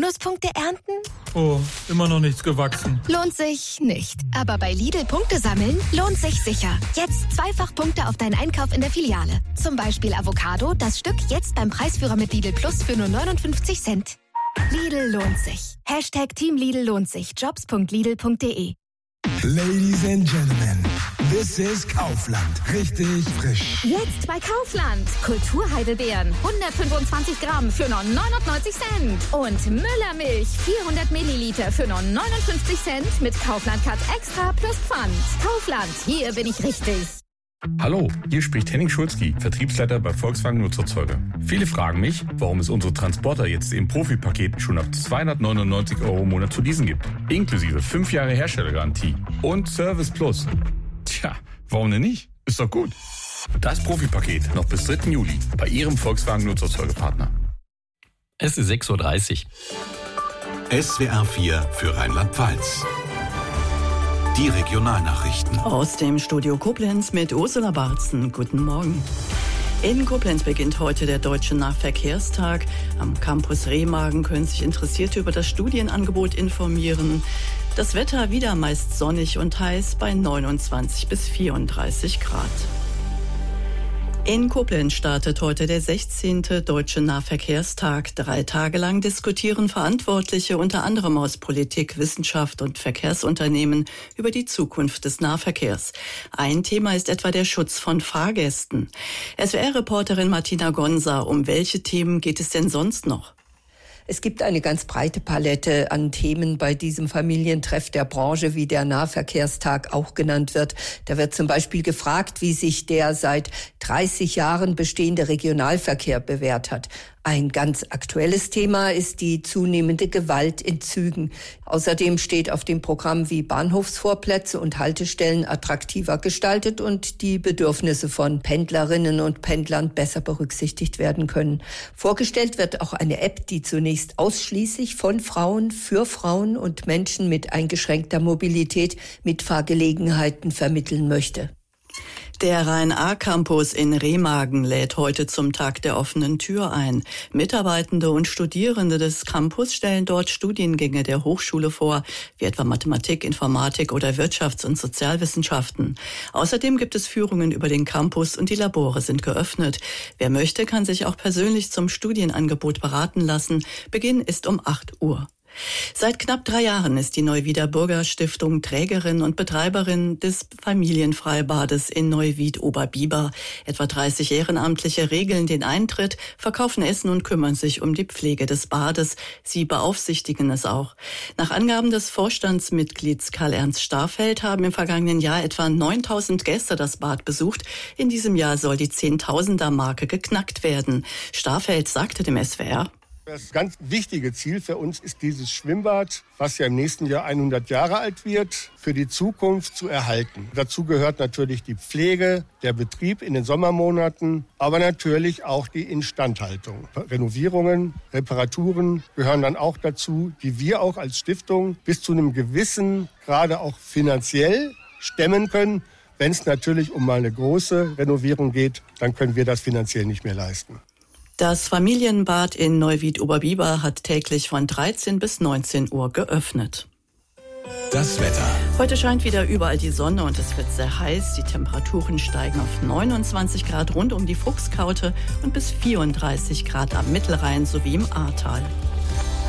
Bonuspunkte ernten? Oh, immer noch nichts gewachsen. Lohnt sich nicht. Aber bei Lidl Punkte sammeln lohnt sich sicher. Jetzt 2-fach Punkte auf deinen Einkauf in der Filiale. Zum Beispiel Avocado, das Stück jetzt beim Preisführer mit Lidl Plus für nur 59 Cent. Lidl lohnt sich. Team Lidl lohnt sich. Jobs.lidl.de. Ladies and Gentlemen, this is Kaufland. Richtig frisch. Jetzt bei Kaufland. Kulturheidelbeeren 125 Gramm für nur 99 Cent. Und Müllermilch 400 Milliliter für nur 59 Cent mit Kaufland Cut Extra plus Pfand. Kaufland, hier bin ich richtig. Hallo, hier spricht Henning Schulzki, Vertriebsleiter bei Volkswagen Nutzerzeuger. Viele fragen mich, warum es unsere Transporter jetzt im Profipaket schon ab 299 € im Monat zu leasen gibt. Inklusive 5 Jahre Herstellergarantie und Service Plus. Tja, warum denn nicht? Ist doch gut. Das Profipaket noch bis 3. Juli bei Ihrem Volkswagen Nutzerzeugerpartner. Es ist 6:30 Uhr. SWR 4 für Rheinland-Pfalz. Die Regionalnachrichten. Aus dem Studio Koblenz mit Ursula Barzen. Guten Morgen. In Koblenz beginnt heute der Deutsche Nahverkehrstag. Am Campus Remagen können sich Interessierte über das Studienangebot informieren. Das Wetter wieder meist sonnig und heiß bei 29 bis 34 Grad. In Koblenz startet heute der 16. Deutsche Nahverkehrstag. 3 Tage lang diskutieren Verantwortliche unter anderem aus Politik, Wissenschaft und Verkehrsunternehmen über die Zukunft des Nahverkehrs. Ein Thema ist etwa der Schutz von Fahrgästen. SWR-Reporterin Martina Gonsa, um welche Themen geht es denn sonst noch? Es gibt eine ganz breite Palette an Themen bei diesem Familientreff der Branche, wie der Nahverkehrstag auch genannt wird. Da wird zum Beispiel gefragt, wie sich der seit 30 Jahren bestehende Regionalverkehr bewährt hat. Ein ganz aktuelles Thema ist die zunehmende Gewalt in Zügen. Außerdem steht auf dem Programm, wie Bahnhofsvorplätze und Haltestellen attraktiver gestaltet und die Bedürfnisse von Pendlerinnen und Pendlern besser berücksichtigt werden können. Vorgestellt wird auch eine App, die zunächst ausschließlich von Frauen für Frauen und Menschen mit eingeschränkter Mobilität Mitfahrgelegenheiten vermitteln möchte. Der Rhein-A-Campus in Remagen lädt heute zum Tag der offenen Tür ein. Mitarbeitende und Studierende des Campus stellen dort Studiengänge der Hochschule vor, wie etwa Mathematik, Informatik oder Wirtschafts- und Sozialwissenschaften. Außerdem gibt es Führungen über den Campus und die Labore sind geöffnet. Wer möchte, kann sich auch persönlich zum Studienangebot beraten lassen. Beginn ist um 8 Uhr. Seit knapp 3 Jahren ist die Neuwieder Bürgerstiftung Trägerin und Betreiberin des Familienfreibades in Neuwied-Oberbiber. Etwa 30 Ehrenamtliche regeln den Eintritt, verkaufen Essen und kümmern sich um die Pflege des Bades. Sie beaufsichtigen es auch. Nach Angaben des Vorstandsmitglieds Karl-Ernst Starfeld haben im vergangenen Jahr etwa 9.000 Gäste das Bad besucht. In diesem Jahr soll die 10.000er-Marke geknackt werden. Starfeld sagte dem SWR: Das ganz wichtige Ziel für uns ist dieses Schwimmbad, was ja im nächsten Jahr 100 Jahre alt wird, für die Zukunft zu erhalten. Dazu gehört natürlich die Pflege, der Betrieb in den Sommermonaten, aber natürlich auch die Instandhaltung. Renovierungen, Reparaturen gehören dann auch dazu, die wir auch als Stiftung bis zu einem gewissen Grade auch finanziell stemmen können. Wenn es natürlich um mal eine große Renovierung geht, dann können wir das finanziell nicht mehr leisten. Das Familienbad in Neuwied-Oberbiber hat täglich von 13 bis 19 Uhr geöffnet. Das Wetter. Heute scheint wieder überall die Sonne und es wird sehr heiß. Die Temperaturen steigen auf 29 Grad rund um die Fuchskaute und bis 34 Grad am Mittelrhein sowie im Ahrtal.